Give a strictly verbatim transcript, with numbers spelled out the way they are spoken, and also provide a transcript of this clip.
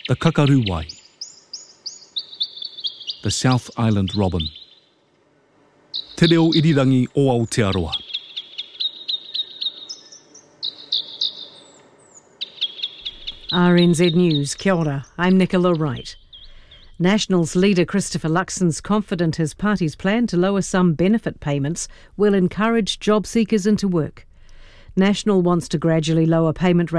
the kakaruwai, the South Island robin, te reo irirangi o Aotearoa. R N Z News, kia ora, I'm Nicola Wright. Nationals leader Christopher Luxon's confident his party's plan to lower some benefit payments will encourage job seekers into work. National wants to gradually lower payment rates